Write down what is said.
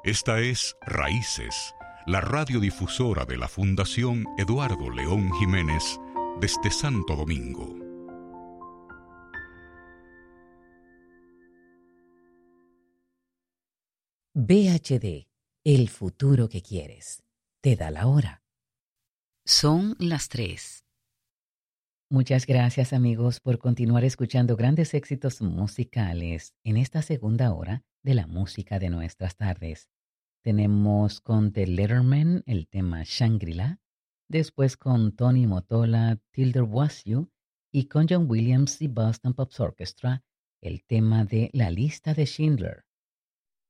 Esta es Raíces, la radiodifusora de la Fundación Eduardo León Jiménez desde Santo Domingo. VHD, el futuro que quieres. Te da la hora. Son las 3. Muchas gracias, amigos, por continuar escuchando grandes éxitos musicales en esta segunda hora de la música de nuestras tardes. Tenemos con The Letterman el tema Shangri-La, después con Tony Mottola, Till There Was You, y con John Williams y Boston Pops Orchestra el tema de La Lista de Schindler.